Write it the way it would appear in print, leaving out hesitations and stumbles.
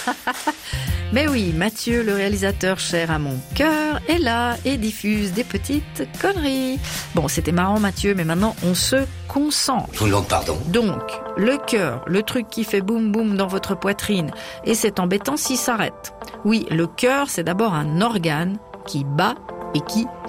Mais oui, Mathieu, le réalisateur cher à mon cœur, est là et diffuse des petites conneries. Bon, c'était marrant Mathieu, mais maintenant on se concentre. Je vous demande pardon. Donc, le cœur, le truc qui fait boum boum dans votre poitrine, et c'est embêtant s'il s'arrête. Oui, le cœur, c'est d'abord un organe qui bat et qui